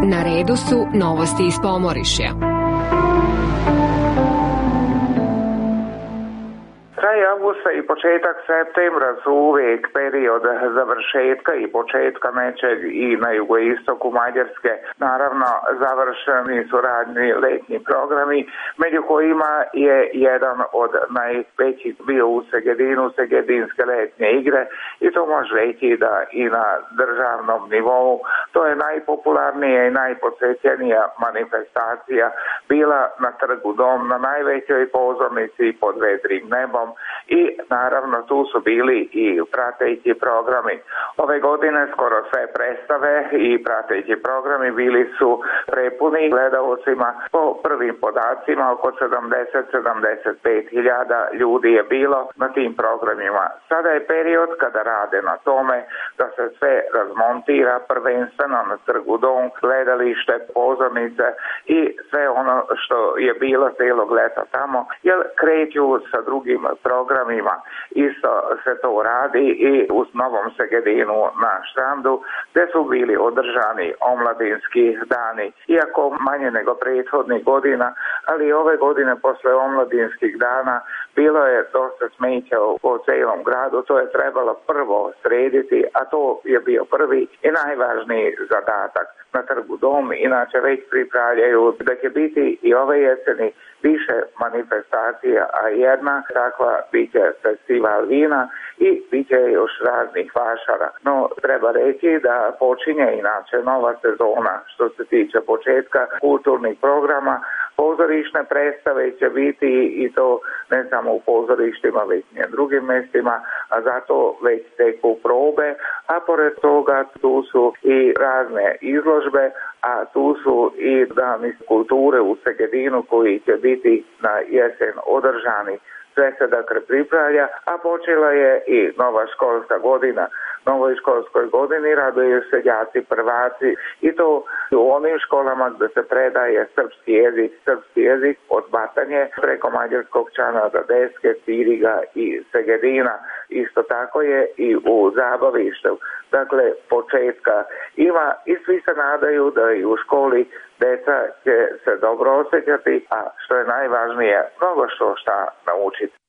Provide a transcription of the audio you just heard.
Na redu su novosti iz Pomorišja. Kraj avgusta i početak septembra su uvijek period završetka i početka nečeg i na jugoistoku Mađarske. Naravno, završeni su radni letnji programi, među kojima je jedan od najvećih bio u Segedinu, Segedinske letnje igre, i to može reći da i na državnom nivou to je najpopularnija i najposjećenija manifestacija bila na Trgu Dom, na najvećoj pozornici pod vedrim nebom. I naravno tu su bili i prateći programi. Ove godine skoro sve predstave i prateći programi bili su prepuni gledalcima. Po prvim podacima oko 70-75 hiljada ljudi je bilo na tim programima. Sada je period kada rade na tome da se sve razmontira, prvenstveno na Trgu Dom, gledalište, pozornice i sve ono što je bilo cijelog leta tamo, jer kreću sa drugim programima. Isto se to radi i u Novom Segedinu na Štrandu, gdje su bili održani omladinski dani. Iako manje nego prethodnih godina, ali ove godine posle omladinskih dana bilo je dosta smeća po cijelom gradu. To je trebalo prvo srediti, a to je bio prvi i najvažniji zadatak. Na Trgu Dom inače već pripravljaju da će biti i ove jeseni više manifestacija, a jedna takva bit će festival vina i bit će još raznih vašara. No, treba reći da počinje inače nova sezona što se tiče početka kulturnih programa. Pozorišne predstave će biti i to ne samo u pozorištima, već i na drugim mjestima, a zato već teku probe, a pored toga tu su i razne izložbe, a tu su i dani kulture u Segedinu koji će biti na jesen održani. Sve se dakle pripravlja, a počela je i nova školska godina. Novoj školskoj godini raduju se đaci prvaci i to u onim školama gdje se predaje srpski jezik od Batanje preko Mađarskog Čanada, Deske, Ciriga i Segedina. Isto tako je i u Zabavištu. Dakle, početka ima i svi se nadaju da i u školi deca će se dobro osjećati, a što je najvažnije, mnogo što naučiti.